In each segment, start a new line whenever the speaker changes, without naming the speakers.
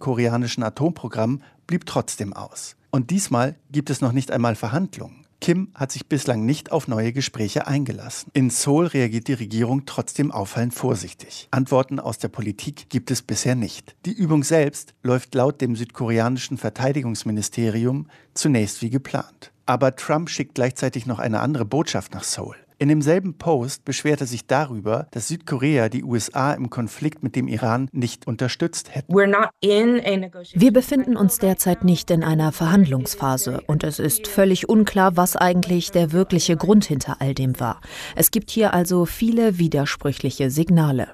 südkoreanischen Atomprogramm blieb trotzdem aus. Und diesmal gibt es noch nicht einmal Verhandlungen. Kim hat sich bislang nicht auf neue Gespräche eingelassen. In Seoul reagiert die Regierung trotzdem auffallend vorsichtig. Antworten aus der Politik gibt es bisher nicht. Die Übung selbst läuft laut dem südkoreanischen Verteidigungsministerium zunächst wie geplant. Aber Trump schickt gleichzeitig noch eine andere Botschaft nach Seoul. In demselben Post beschwert er sich darüber, dass Südkorea die USA im Konflikt mit dem Iran nicht unterstützt hätte.
Wir befinden uns derzeit nicht in einer Verhandlungsphase und es ist völlig unklar, was eigentlich der wirkliche Grund hinter all dem war. Es gibt hier also viele widersprüchliche Signale.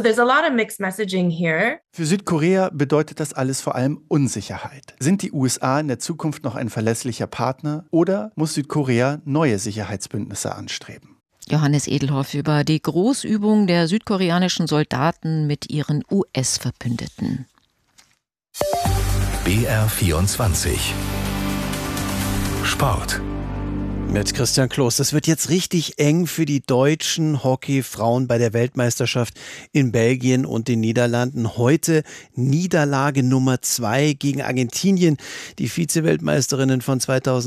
Für Südkorea bedeutet das alles vor allem Unsicherheit. Sind die USA in der Zukunft noch ein verlässlicher Partner oder muss Südkorea neue Sicherheitsbündnisse anstreben?
Johannes Edelhoff über die Großübung der südkoreanischen Soldaten mit ihren US-Verbündeten.
BR24 Sport.
Mit Christian Kloß. Das wird jetzt richtig eng für die deutschen Hockeyfrauen bei der Weltmeisterschaft in Belgien und den Niederlanden. Heute Niederlage Nummer 2 gegen Argentinien. Die Vize-Weltmeisterinnen von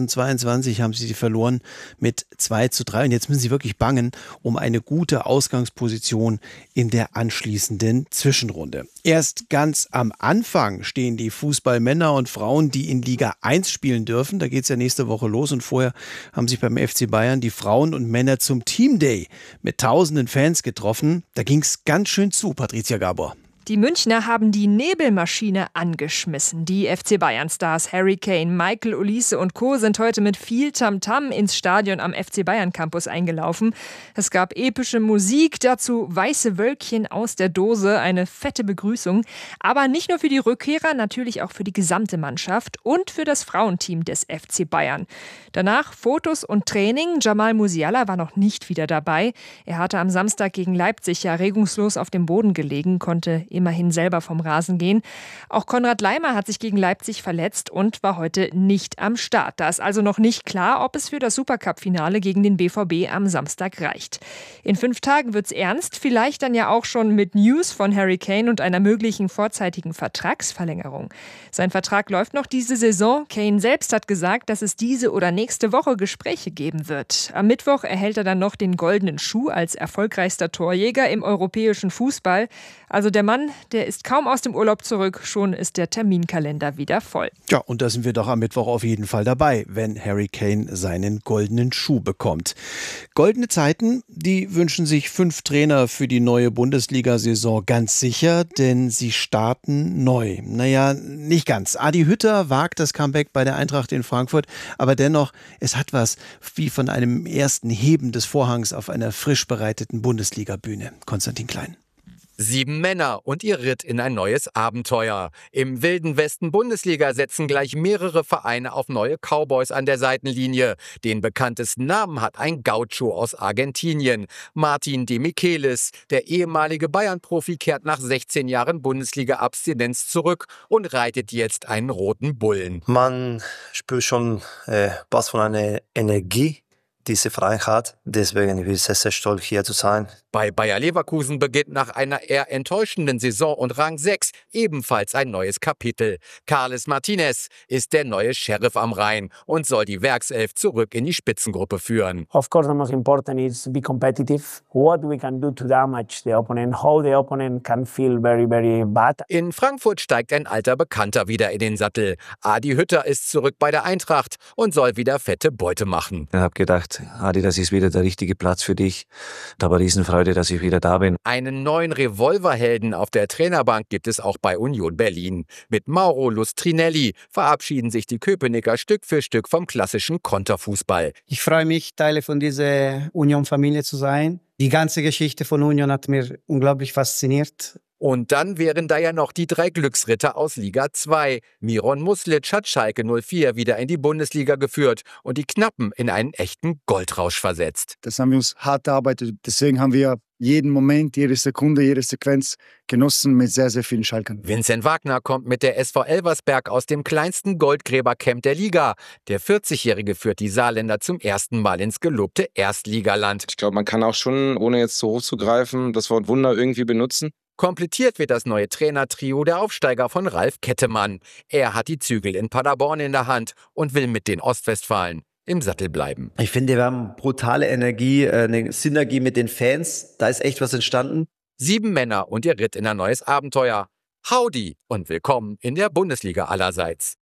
2022 haben sie verloren mit 2:3. Und jetzt müssen sie wirklich bangen um eine gute Ausgangsposition in der anschließenden Zwischenrunde. Erst ganz am Anfang stehen die Fußballmänner und Frauen, die in Liga 1 spielen dürfen. Da geht es ja nächste Woche los und vorher haben sich beim FC Bayern die Frauen und Männer zum Team Day mit tausenden Fans getroffen. Da ging es ganz schön zu, Patricia Gabor.
Die Münchner haben die Nebelmaschine angeschmissen. Die FC Bayern-Stars Harry Kane, Michael Olise und Co. sind heute mit viel Tamtam ins Stadion am FC Bayern-Campus eingelaufen. Es gab epische Musik, dazu weiße Wölkchen aus der Dose, eine fette Begrüßung. Aber nicht nur für die Rückkehrer, natürlich auch für die gesamte Mannschaft und für das Frauenteam des FC Bayern. Danach Fotos und Training. Jamal Musiala war noch nicht wieder dabei. Er hatte am Samstag gegen Leipzig ja regungslos auf dem Boden gelegen, konnte immerhin selber vom Rasen gehen. Auch Konrad Laimer hat sich gegen Leipzig verletzt und war heute nicht am Start. Da ist also noch nicht klar, ob es für das Supercup-Finale gegen den BVB am Samstag reicht. In 5 Tagen wird's ernst, vielleicht dann ja auch schon mit News von Harry Kane und einer möglichen vorzeitigen Vertragsverlängerung. Sein Vertrag läuft noch diese Saison. Kane selbst hat gesagt, dass es diese oder nächste Woche Gespräche geben wird. Am Mittwoch erhält er dann noch den goldenen Schuh als erfolgreichster Torjäger im europäischen Fußball. Also der Mann, der ist kaum aus dem Urlaub zurück, schon ist der Terminkalender wieder voll.
Ja, und da sind wir doch am Mittwoch auf jeden Fall dabei, wenn Harry Kane seinen goldenen Schuh bekommt. Goldene Zeiten, die wünschen sich 5 Trainer für die neue Bundesliga-Saison ganz sicher, denn sie starten neu. Naja, nicht ganz. Adi Hütter wagt das Comeback bei der Eintracht in Frankfurt, aber dennoch, es hat was wie von einem ersten Heben des Vorhangs auf einer frisch bereiteten Bundesliga-Bühne. Konstantin Klein.
7 Männer und ihr Ritt in ein neues Abenteuer. Im wilden Westen Bundesliga setzen gleich mehrere Vereine auf neue Cowboys an der Seitenlinie. Den bekanntesten Namen hat ein Gaucho aus Argentinien. Martin de Michelis, der ehemalige Bayern-Profi, kehrt nach 16 Jahren Bundesliga-Abstinenz zurück und reitet jetzt einen roten Bullen.
Man spürt schon was von einer Energie, diese Freiheit. Deswegen bin ich sehr, sehr stolz, hier zu sein.
Bei Bayer Leverkusen beginnt nach einer eher enttäuschenden Saison und Rang 6 ebenfalls ein neues Kapitel. Carles Martinez ist der neue Sheriff am Rhein und soll die Werkself zurück in die Spitzengruppe führen.
Of course, the most important is to be competitive. What we can do to damage the opponent, how the opponent can feel very, very bad.
In Frankfurt steigt ein alter Bekannter wieder in den Sattel. Adi Hütter ist zurück bei der Eintracht und soll wieder fette Beute machen.
Ich habe gedacht, Adi, das ist wieder der richtige Platz für dich. Da war Riesenfreude, dass ich wieder da bin.
Einen neuen Revolverhelden auf der Trainerbank gibt es auch bei Union Berlin. Mit Mauro Lustrinelli verabschieden sich die Köpenicker Stück für Stück vom klassischen Konterfußball.
Ich freue mich, Teil von dieser Union-Familie zu sein. Die ganze Geschichte von Union hat mir unglaublich fasziniert.
Und dann wären da ja noch die 3 Glücksritter aus Liga 2. Miron Muslic hat Schalke 04 wieder in die Bundesliga geführt und die Knappen in einen echten Goldrausch versetzt.
Das haben wir uns hart erarbeitet. Deswegen haben wir jeden Moment, jede Sekunde, jede Sequenz genossen mit sehr, sehr vielen Schalkern.
Vincent Wagner kommt mit der SV Elversberg aus dem kleinsten Goldgräbercamp der Liga. Der 40-Jährige führt die Saarländer zum ersten Mal ins gelobte Erstligaland.
Ich glaube, man kann auch schon, ohne jetzt zu hoch zu greifen, das Wort Wunder irgendwie benutzen.
Komplettiert wird das neue Trainertrio der Aufsteiger von Ralf Kettemann. Er hat die Zügel in Paderborn in der Hand und will mit den Ostwestfalen im Sattel bleiben.
Ich finde, wir haben brutale Energie, eine Synergie mit den Fans. Da ist echt was entstanden.
7 Männer und ihr Ritt in ein neues Abenteuer. Howdy und willkommen in der Bundesliga allerseits.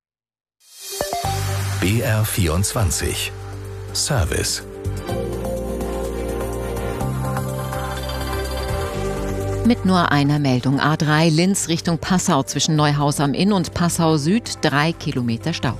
BR24 Service.
Mit nur einer Meldung. A3 Linz Richtung Passau zwischen Neuhaus am Inn und Passau Süd 3 Kilometer Stau.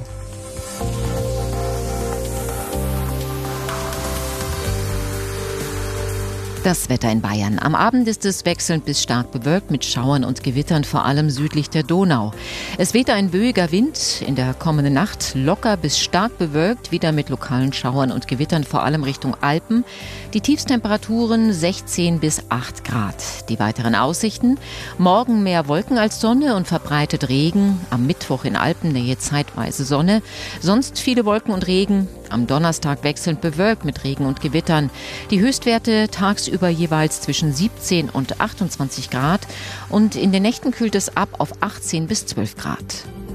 Das Wetter in Bayern. Am Abend ist es wechselnd bis stark bewölkt mit Schauern und Gewittern, vor allem südlich der Donau. Es weht ein böiger Wind. In der kommenden Nacht locker bis stark bewölkt, wieder mit lokalen Schauern und Gewittern, vor allem Richtung Alpen. Die Tiefstemperaturen 16 bis 8 Grad. Die weiteren Aussichten: morgen mehr Wolken als Sonne und verbreitet Regen. Am Mittwoch in Alpennähe zeitweise Sonne. Sonst viele Wolken und Regen. Am Donnerstag wechselnd bewölkt mit Regen und Gewittern. Die Höchstwerte tagsüber jeweils zwischen 17 und 28 Grad. Und in den Nächten kühlt es ab auf 18 bis 12 Grad.